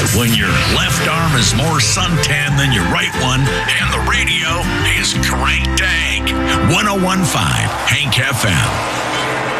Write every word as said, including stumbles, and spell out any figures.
When your left arm is more suntan than your right one, and the radio is cranked dank. one oh one point five Hank F M.